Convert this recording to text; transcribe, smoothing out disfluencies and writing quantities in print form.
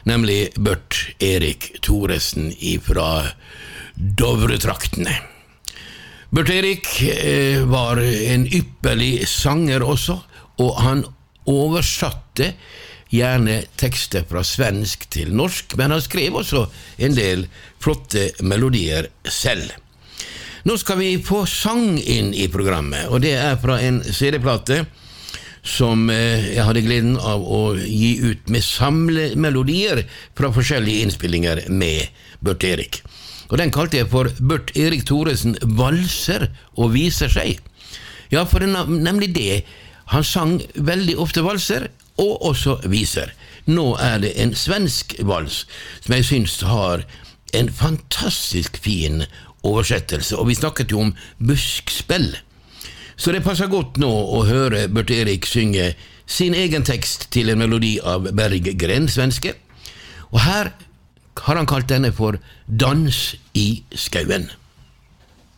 nemlig Bert Erik Thoresen fra Dovretraktene. Bert Erik var en ypperlig sanger også, og han oversatte gjerne tekster fra svensk til norsk, men han skrev også en del flotte melodier selv. Nå skal vi få sang inn i programmet, og det fra en CD-plate som jeg hadde gleden av å gi ut med samlemelodier fra forskjellige innspillinger med Bert Erik. Og den kalte jeg for Bert Erik Thoresen valser og viser seg. Ja, for det nemlig det. Han sang veldig ofte valser, og også viser. Nå det en svensk vals, som jeg synes har en fantastisk fin oversettelse, og vi snakket jo om buskspill. Så det passer godt nå å høre Bert Erik synge sin egen tekst til en melodi av Berggren, svenske, og her har han kalt denne for Dans i skauen.